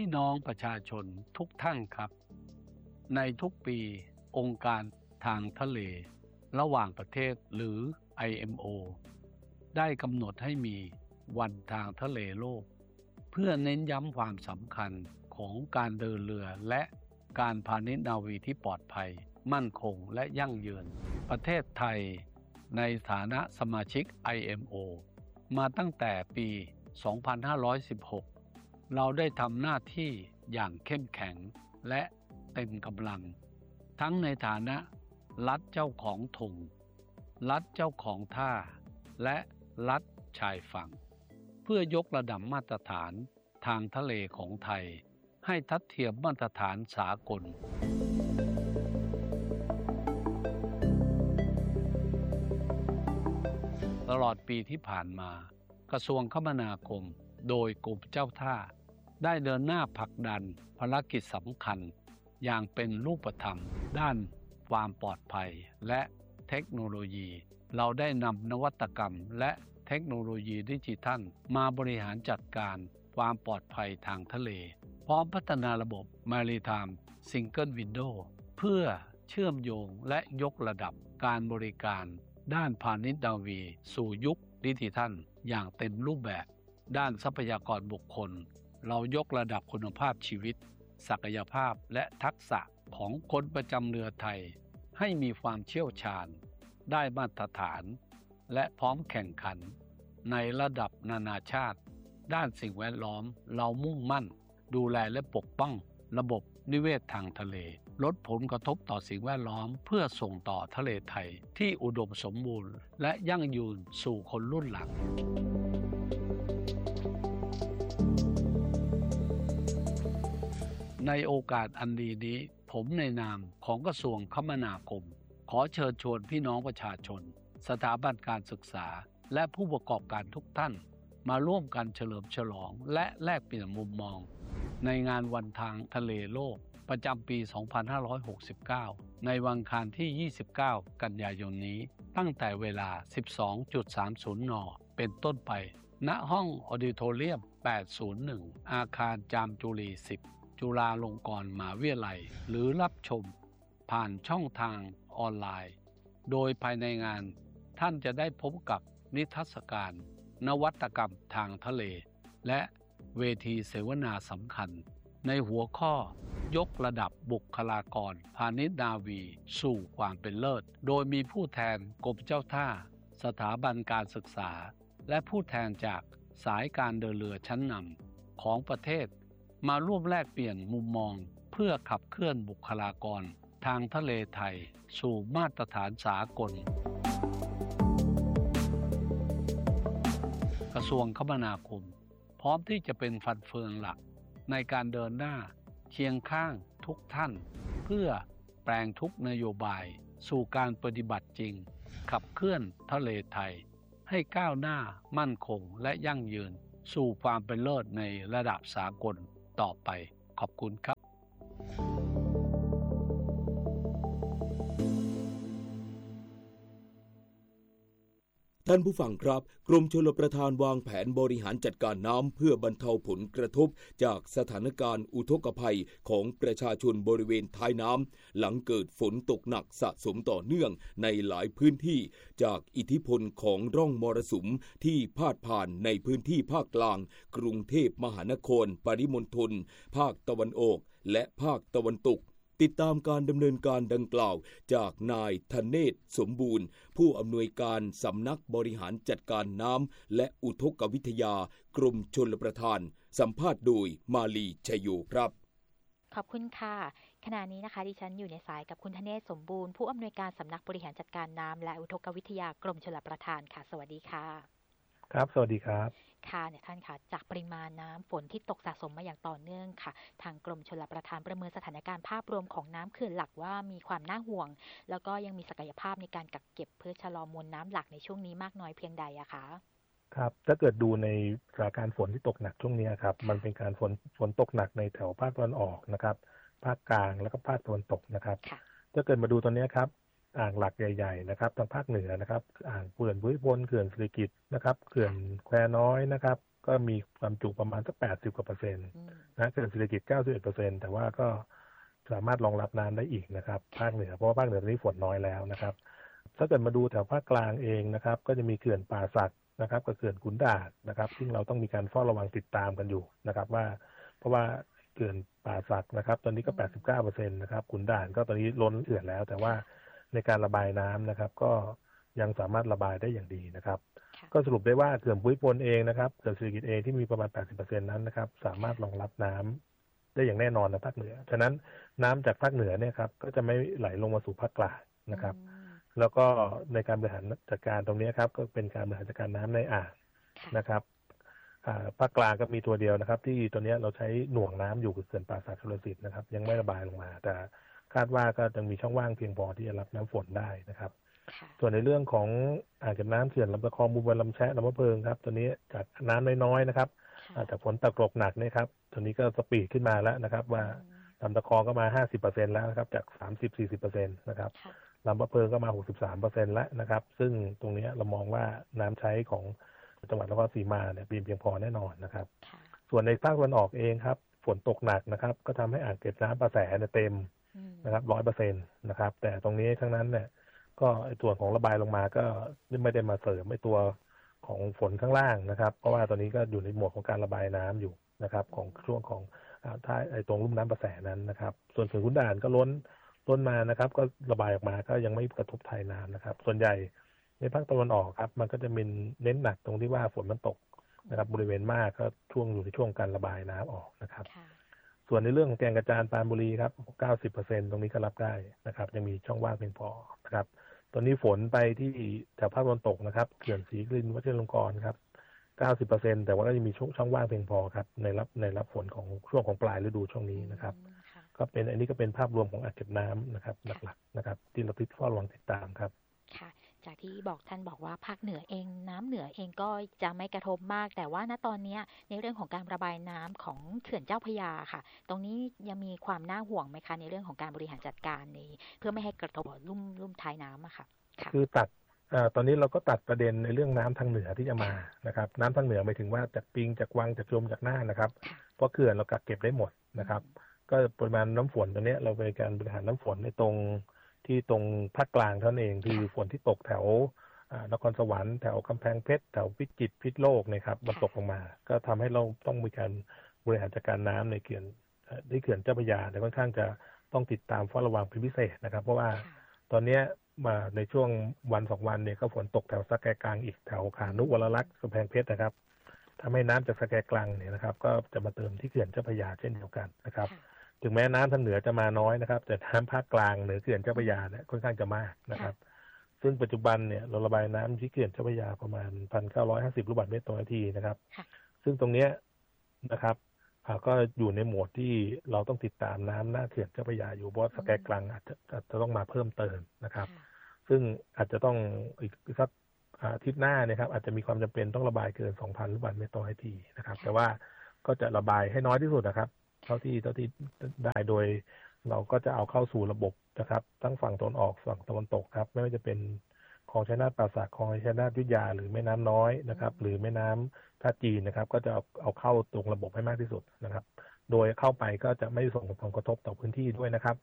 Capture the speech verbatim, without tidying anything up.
พี่น้องประชาชนทุกท่านครับในทุกปีองค์การทางทะเลระหว่างประเทศหรือ ไอ เอ็ม โอ ได้กำหนดให้มีวันทางทะเลโลกเพื่อเน้นย้ำความสำคัญของการเดินเรือและการพาณิชย์นาวีที่ปลอดภัยมั่นคงและยั่งยืนประเทศไทยในฐานะสมาชิก ไอ เอ็ม โอ มาตั้งแต่ปี สองพันห้าร้อยสิบหก เราได้ทำหน้าที่อย่างเข้มแข็งและเต็มกำลังทั้งในฐานะรัฐเจ้าของธงรัฐเจ้าของท่าและรัฐชายฝั่งเพื่อยกระดับมาตรฐานทางทะเลของไทยให้ทัดเทียมมาตรฐานสากลตลอดปีที่ผ่านมากระทรวงคมนาคมโดยกรมเจ้าท่าได้เดินหน้าผลักดันภารกิจสำคัญอย่างเป็นรูปธรรมด้านความปลอดภัยและเทคโนโลยีเราได้นำนวัตกรรมและเทคโนโลยีดิจิทัลมาบริหารจัดการความปลอดภัยทางทะเลพร้อมพัฒนาระบบ Maritime Single Window เพื่อเชื่อมโยงและยกระดับการบริการด้านพาณิชย์นาวีสู่ยุคดิจิทัลอย่างเต็มรูปแบบด้านทรัพยากรบุคคลเรายกระดับคุณภาพชีวิตศักยภาพและทักษะของคนประจำเรือไทยให้มีความเชี่ยวชาญได้มาตรฐานและพร้อมแข่งขันในระดับนานาชาติด้านสิ่งแวดล้อมเรามุ่งมั่นดูแลและปกป้องระบบนิเวศทางทะเลลดผลกระทบต่อสิ่งแวดล้อมเพื่อส่งต่อทะเลไทยที่อุดมสมบูรณ์และยั่งยืนสู่คนรุ่นหลังในโอกาสอันดีนี้ผมในนามของกระทรวงคมนาคมขอเชิญชวนพี่น้องประชาชนสถาบันการศึกษาและผู้ประกอบการทุกท่านมาร่วมกันเฉลิมฉลองและแลกเปลี่ยนมุมมองในงานวันทางทะเลโลกประจำปี สองพันห้าร้อยหกสิบเก้า ในวันอังคารที่ ยี่สิบเก้า กันยายนนี้ตั้งแต่เวลา สิบสองนาฬิกาสามสิบ น.เป็นต้นไปณห้องออดิโทเรียม แปดศูนย์หนึ่ง อาคารจามจุรี สิบ จุฬาลงกรณ์มหาวิทยาลัยหรือรับชมผ่านช่องทางออนไลน์โดยภายในงานท่านจะได้พบกับนิทรรศการนวัตกรรมทางทะเลและเวทีเสวนาสำคัญในหัวข้อยกระดับบุคลากรพาณิชย์นาวีสู่ความเป็นเลิศโดยมีผู้แทนกรมเจ้าท่าสถาบันการศึกษาและผู้แทนจากสายการเดินเรือชั้นนำของประเทศมาร่วมแลกเปลี่ยนมุมมองเพื่อขับเคลื่อนบุคลากรทางทะเลไทยสู่มาตรฐานสากลกระทรวงคมนาคมพร้อมที่จะเป็นฟันเฟืองหลักในการเดินหน้าเคียงข้างทุกท่านเพื่อแปลงทุกนโยบายสู่การปฏิบัติจริงขับเคลื่อนทะเลไทยให้ก้าวหน้ามั่นคงและยั่งยืนสู่ความเป็นเลิศในระดับสากลต่อไปขอบคุณครับท่านผู้ฟังครับกรมชลประทานวางแผนบริหารจัดการน้ำเพื่อบรรเทาผลกระทบจากสถานการณ์อุทกภัยของประชาชนบริเวณท้ายน้ำหลังเกิดฝนตกหนักสะสมต่อเนื่องในหลายพื้นที่จากอิทธิพลของร่องมรสุมที่พาดผ่านในพื้นที่ภาคกลางกรุงเทพมหานครปริมณฑลภาคตะวันออกและภาคตะวันตกติดตามการดำเนินการดังกล่าวจากนายธเนศสมบูรณ์ผู้อำนวยการสำนักบริหารจัดการน้ำและอุทกวิทยากรมชลประทานสัมภาษณ์โดยมาลีชัยโยครับขอบคุณค่ะขณะนี้นะคะดิฉันอยู่ในสายกับคุณธเนศสมบูรณ์ผู้อำนวยการสำนักบริหารจัดการน้ำและอุทกวิทยากรมชลประทานค่ะสวัสดีค่ะครับสวัสดีครับค่ะเนี่ยท่านค่ะจากปริมาณน้ำฝนที่ตกสะสมมาอย่างต่อเนื่องค่ะทางกรมชลประทานประเมินสถานการณ์ภาพรวมของน้ำเขื่อนหลักว่ามีความน่าห่วงแล้วก็ยังมีศักยภาพในการกักเก็บเพื่อชะลอมวลน้ำหลักในช่วงนี้มากน้อยเพียงใดอะคะครับถ้าเกิดดูในสถานการณ์ฝนที่ตกหนักช่วงนี้ครับมันเป็นการฝนฝนตกหนักในแถวภาคตะวันออกนะครับภาคกลางแล้วก็ภาคตะวันตกนะครับถ้าเกิดมาดูตอนนี้ครับอ่างหลักใหญ่ๆนะครับทางภาคเหนือนะครับอ่างเขื่อนภูมิพลเขื่อนสิริกิติ์นะครับเขื่อนแควน้อยนะครับก็มีความจุประมาณสักแปดสิบกว่าเปอร์เซ็นต์นะเขื่อนศิริกิติ์เก้าสิบเอ็ดเปอร์เซ็นต์แต่ว่าก็สามารถรองรับน้ำได้อีกนะครับภาคเหนือเพราะว่าภาคเหนือตอนนี้ฝนน้อยแล้วนะครับถ้าเกิดมาดูแถวภาคกลางเองนะครับก็จะมีเขื่อนป่าสักนะครับกับเขื่อนขุนด่านนะครับซึ่งเราต้องมีการเฝ้าระวังติดตามกันอยู่นะครับว่าเพราะว่าเขื่อนป่าสักนะครับตอนนี้ก็ แปดสิบเก้าเปอร์เซ็นต์ นะครับขุนด่านก็ตอนนี้ล้นเขื่อนแล้วแต่ว่าในการระบายน้ำนะครับก็ยังสามารถระบายได้อย่างดีนะครับก็สรุปได้ว่าเขื่อนภูมิพลเองนะครับเขื่อนศิริกิติ์เองที่มีประมาณ แปดสิบเปอร์เซ็นต์ นั้นนะครับสามารถรองรับน้ำได้อย่างแน่นอนในภาคเหนือฉะนั้นน้ำจากภาคเหนือเนี่ยครับก็จะไม่ไหลลงมาสู่ภาคกลางนะครับแล้วก็ในการบริหารจัดการตรงนี้ครับก็เป็นการบริหารจัดการน้ำในอ่างนะครับภาคกลางก็มีตัวเดียวนะครับที่ตัวนี้เราใช้หน่วงน้ำอยู่คือเขื่อนป่าสักชลสิทธิ์นะครับยังไม่ระบายลงมาแต่คาดว่าก็จะมีช่องว่างเพียงพอที่จะรับน้ำฝนได้นะครับส่วนในเรื่องของอ่างเก็บน้ำเขื่อนลำตะคองมูลบัวลำแชะลำมะเพิงครับตัวนี้จากน้ำน้อยๆนะครับจากฝนตกหนักนี่ครับตัวนี้ก็สปีดขึ้นมาแล้วนะครับว่าลำตะคองก็มา ห้าสิบเปอร์เซ็นต์ แล้วนะครับจาก สามสิบถึงสี่สิบเปอร์เซ็นต์ นะครับลำมะเพิงก็มา หกสิบสามเปอร์เซ็นต์ แล้วนะครับซึ่งตรงนี้เรามองว่าน้ำใช้ของจังหวัดนครศรีมาเนี่ยเพียงพอแน่นอนนะครับส่วนในภาคตะวันออกเองครับฝนตกหนักนะครับก็ทำให้อ่างเก็บน้ำประแสเนี่ยเต็มนะครับ ร้อยเปอร์เซ็นต์ นะครับแต่ตรงนี้ทั้งนั้นเนี่ยก็ไอ้ตัวของระบายลงมาก็ไม่ได้มาเสริมไอ้ตัวของฝนข้างล่างนะครับเพราะว่าตอนนี้ก็อยู่ในโหมดของการระบายน้ำอยู่นะครับของช่วงของท้ายไอ้ตรงลุ่มน้ำประแสนั้นนะครับส่วนเขื่อนขุนด่านก็ล้นล้นมานะครับก็ระบายออกมาก็ยังไม่กระทบทายน้ำนะครับส่วนใหญ่ในภาคตะวันออกครับมันก็จะเป็นเน้นหนักตรงที่ว่าฝนมันตกนะครับบริเวณมากก็ช่วงอยู่ในช่วงการระบายน้ำออกนะครับส่วนในเรื่องของแก่งกระจานปรานบุรีครับ เก้าสิบเปอร์เซ็นต์ ตรงนี้ก็รับได้นะครับยังมีช่องว่างเพียงพอนะครับตอนนี้ฝนไปที่แถวภาคตะวันตกนะครับเขื่อนศรีนครินทร์วชิรลงกรณ์ครับ เก้าสิบเปอร์เซ็นต์ แต่ว่าก็ยังมีช่องช่องว่างเพียงพอครับในรับในรับฝนของช่วงของปลายฤดูช่วงนี้นะครับก็เป็นอันนี้ก็เป็นภาพรวมของอ่างเก็บน้ำนะครับหลักๆนะครับที่เราติดเฝ้าระวังติดตามครับค่ะจากที่บอกท่านบอกว่าภาคเหนือเองน้ำเหนือเองก็จะไม่กระทบมากแต่ว่าณตอนนี้ในเรื่องของการระบายน้ำของเขื่อนเจ้าพระยาค่ะตรงนี้ยังมีความน่าห่วงไหมคะในเรื่องของการบริหารจัดการนี้เพื่อไม่ให้กระทบลุ่มลุ่มท้ายน้ำอะค่ะคือตัดตอนนี้เราก็ตัดประเด็นในเรื่องน้ำทางเหนือที่จะมานะครับน้ำทางเหนือหมายถึงว่าจากปิงจากวังจากชมจากน่านนะครับเพราะเขื่อนเรากักเก็บได้หมดนะครับก็ปริมาณน้ำฝนตัวนี้เราเป็นการบริหารน้ำฝนในตรงที่ตรงภาคกลางเท่านั้นเองคือฝนที่ตกแถวนครสวรรค์แถวกำแพงเพชรแถวพิจิตรพิษณุโลกนะครับมันตกลงมาก็ทำให้เราต้องมีการบริหารจัดการน้ำในเขื่อนที่เขื่อนเจ้าพระยาแต่ค่อนข้างจะต้องติดตามเฝ้าระวังเป็นพิเศษนะครับเพราะว่าตอนนี้มาในช่วงวันสองวันเนี่ยก็ฝนตกแถวสะแกกลางอีกแถวขานุวรลักษณ์กำแพงเพชรนะครับทำให้น้ำจากสะแกกลางเนี่ยนะครับก็จะมาเติมที่เขื่อนเจ้าพระยาเช่นเดียวกันนะครับถึงแม้น้ำทางเหนือจะมาน้อยนะครับแต่น้ำภาคกลางเหนือเขื่อนเจ้าพระยาเนี่ยค่อนข้างจะมากนะครับซึ่งปัจจุบันเนี่ยเราระบายน้ำที่เขื่อนเจ้าพระยาประมาณ หนึ่งพันเก้าร้อยห้าสิบ ลูกบาศก์เมตรต่อนาทีนะครับซึ่งตรงเนี้ยนะครับก็อยู่ในโหมดที่เราต้องติดตามน้ำหน้าเขื่อนเจ้าพระยาอยู่เพราะสะแกกลางอาจจะอาจจะต้องมาเพิ่มเติมนะครับซึ่งอาจจะต้องอีกสักอาทิตย์หน้าเนี่ยครับอาจจะมีความจำเป็นต้องระบายเกิน สองพัน ลูกบาศก์เมตรต่อนาทีนะครับแต่ว่าก็จะระบายให้น้อยที่สุดนะครับเท่าที่เท่าที่ได้โดยเราก็จะเอาเข้าสู่ระบบนะครับทั้งฝั่งตะวันออกฝั่งตะวันตกครับไม่ว่าจะเป็นคลองชัยนาทป่าสักคลองชัยนาทวิทยาหรือแม่น้ำน้อยนะครับหรือแม่น้ำท่าจีนนะครับก็จะเอาเอาเข้าตรงระบบให้มากที่สุดนะครับโดยเข้าไปก็จะไม่ส่งผลกระทบต่อพื้นที่ด้วยนะครับ